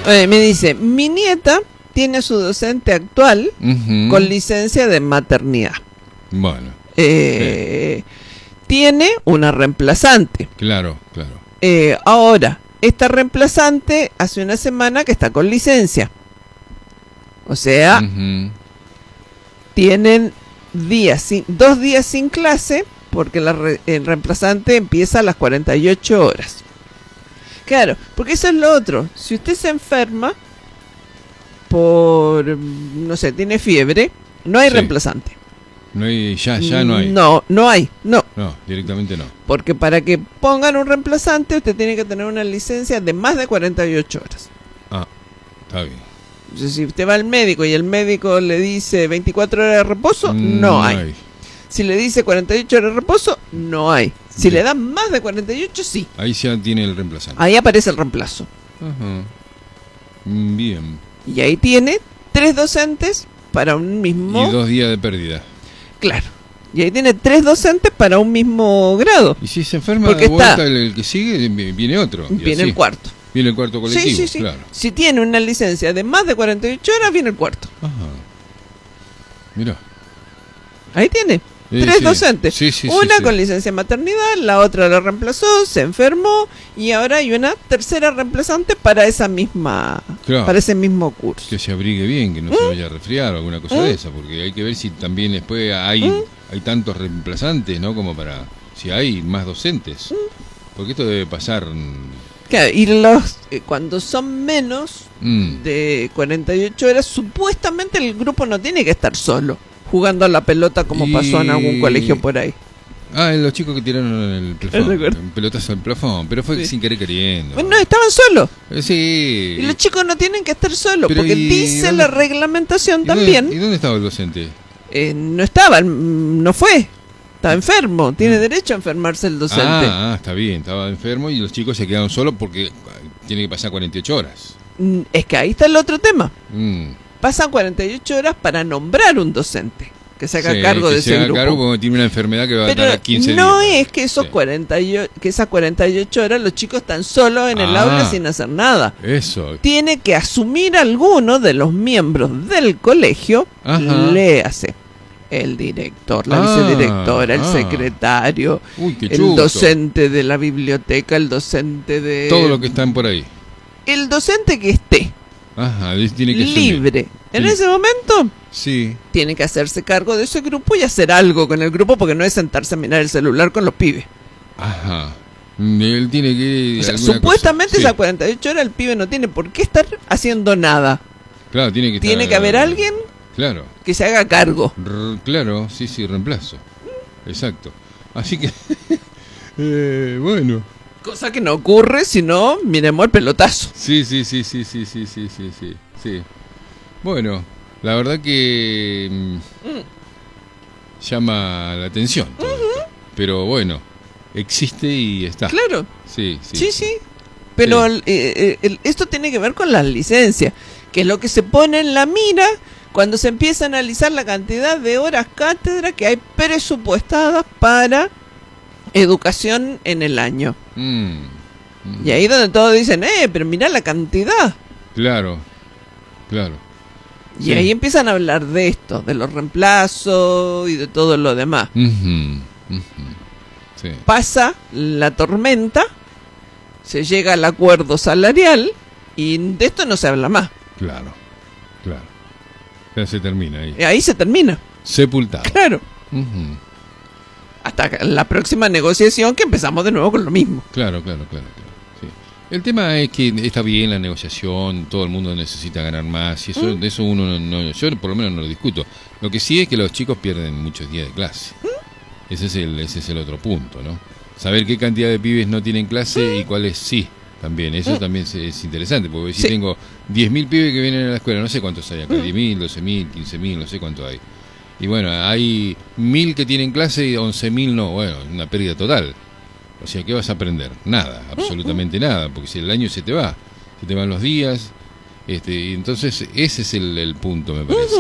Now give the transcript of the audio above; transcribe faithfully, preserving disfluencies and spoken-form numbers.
Eh, me dice, mi nieta tiene su docente actual uh-huh. con licencia de maternidad. Bueno. Eh, tiene una reemplazante. Claro, claro. Eh, ahora, esta reemplazante hace una semana que está con licencia. O sea, uh-huh. tienen días sin, dos días sin clase porque la re, el reemplazante empieza a las cuarenta y ocho horas. Claro, porque eso es lo otro. Si usted se enferma por, no sé, tiene fiebre, no hay sí. reemplazante. No hay, ya, ya no hay. No, no hay, no. No, directamente no. Porque para que pongan un reemplazante, usted tiene que tener una licencia de más de cuarenta y ocho horas. Ah, está bien. Entonces, si usted va al médico y el médico le dice veinticuatro horas de reposo, mm, no hay. hay. Si le dice cuarenta y ocho horas de reposo, no hay. Si bien. Le dan más de cuarenta y ocho, sí. Ahí ya tiene el reemplazante. Ahí aparece el reemplazo. Ajá. Bien. Y ahí tiene tres docentes para un mismo... Y dos días de pérdida. Claro. Y ahí tiene tres docentes para un mismo grado. Y si se enferma de vuelta está... el, el que sigue, viene otro. Viene el cuarto. Viene el cuarto colectivo, sí, sí, sí. Claro. Si tiene una licencia de más de cuarenta y ocho horas, viene el cuarto. Ajá. Mirá. Ahí tiene. Eh, Tres sí. docentes. Sí, sí, una sí, sí. con licencia de maternidad, la otra la reemplazó, se enfermó y ahora hay una tercera reemplazante para esa misma, claro. para ese mismo curso. Que se abrigue bien, que no ¿Mm? se vaya a resfriar o alguna cosa ¿Mm? de esa, porque hay que ver si también después hay, ¿Mm? hay tantos reemplazantes, ¿no? Como para, si hay más docentes. ¿Mm? Porque esto debe pasar... Claro, y los eh, cuando son menos mm. de cuarenta y ocho horas, supuestamente el grupo no tiene que estar solo jugando a la pelota como y... pasó en algún colegio por ahí. Ah, los chicos que tiraron el plafón, el pelotazo al plafón, pero fue sí. sin querer queriendo. Bueno, no, estaban solos. Eh, sí. Y los chicos no tienen que estar solos, pero porque y... dice ¿dónde... la reglamentación ¿Y también. Dónde, ¿Y dónde estaba el docente? Eh, no estaba, no fue. Está enfermo, tiene derecho a enfermarse el docente. Ah, ah, está bien, estaba enfermo y los chicos se quedaron solos porque tiene que pasar cuarenta y ocho horas. Es que ahí está el otro tema. Mm. Pasan cuarenta y ocho horas para nombrar un docente que se haga sí, cargo que de se ese haga grupo. Cargo porque tiene una enfermedad que va Pero a estar quince no días. No es que esos sí. cuarenta y ocho, que esas cuarenta y ocho horas los chicos están solos en el ah, aula sin hacer nada. Eso. Tiene que asumir alguno de los miembros del colegio, ajá. léase. El director, la ah, vicedirectora, el ah. secretario, Uy, qué el chuto. docente de la biblioteca, el docente de... Todo lo que están por ahí. El docente que esté Ajá, tiene que libre ser en sí. ese momento sí. tiene que hacerse cargo de ese grupo y hacer algo con el grupo, porque no es sentarse a mirar el celular con los pibes. Ajá. Él tiene que... O sea, supuestamente esas sí. cuarenta y ocho horas el pibe no tiene por qué estar haciendo nada. Claro, tiene que Tiene estar, que haber alguien claro. que se haga cargo. R claro, sí, sí, reemplazo. Exacto. Así que, eh, bueno. Cosa que no ocurre si no, miremos el pelotazo. Sí, sí, sí, sí, sí, sí, sí, sí, sí, sí. Bueno, la verdad que mm, mm. llama la atención todo uh-huh. esto. Pero bueno, existe y está. Claro. Sí, sí. Sí, sí. Pero sí. El, el, el, esto tiene que ver con las licencias, que es lo que se pone en la mira cuando se empieza a analizar la cantidad de horas cátedra que hay presupuestadas para educación en el año. Mm, mm. Y ahí donde todos dicen, eh, pero mirá la cantidad. Claro, claro. Y sí. ahí empiezan a hablar de esto, de los reemplazos y de todo lo demás. Uh-huh, uh-huh. Sí. Pasa la tormenta, se llega al acuerdo salarial y de esto no se habla más. Claro, claro. Ya se termina ahí. Ahí se termina. Sepultado. Claro. Uh-huh. Hasta la próxima negociación, que empezamos de nuevo con lo mismo. Claro, claro, claro, claro. Sí. El tema es que está bien la negociación, todo el mundo necesita ganar más, y eso, ¿Mm? de eso uno no, yo por lo menos no lo discuto. Lo que sí es que los chicos pierden muchos días de clase. ¿Mm? Ese es el, ese es el otro punto, ¿no? Saber qué cantidad de pibes no tienen clase ¿Mm? y cuáles sí, también. Eso ¿Mm? también es, es interesante, porque si sí. tengo diez mil pibes que vienen a la escuela, no sé cuántos hay acá, ¿Mm? diez mil, doce mil, quince mil, no sé cuánto hay. Y bueno, hay mil que tienen clase y once mil no. Bueno, una pérdida total. O sea, ¿qué vas a aprender? Nada, absolutamente nada, porque si el año se te va, se te van los días. Este, y entonces ese es el, el punto, me parece.